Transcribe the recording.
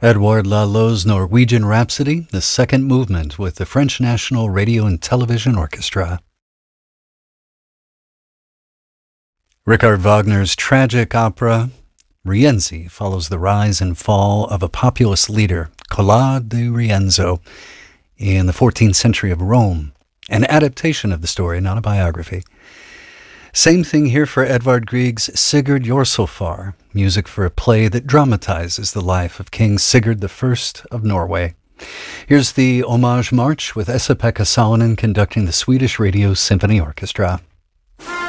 Edouard Lalo's Norwegian Rhapsody, the second movement with the French National Radio and Television Orchestra. Richard Wagner's tragic opera, Rienzi, follows the rise and fall of a populist leader, Cola di Rienzo, in the 14th century of Rome. An adaptation of the story, not a biography. Same thing here for Edvard Grieg's Sigurd Jorsalfar, music for a play that dramatizes the life of King Sigurd I of Norway. Here's the Homage March with Esa-Pekka Salonen conducting the Swedish Radio Symphony Orchestra.